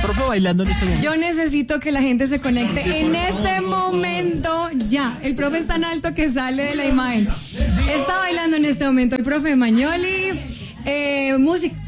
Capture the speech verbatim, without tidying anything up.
profe bailando en este momento. Yo necesito que la gente se conecte en este momento ya. El profe es tan alto que sale de la imagen. Está bailando en este momento el profe Magnoli. Eh, música.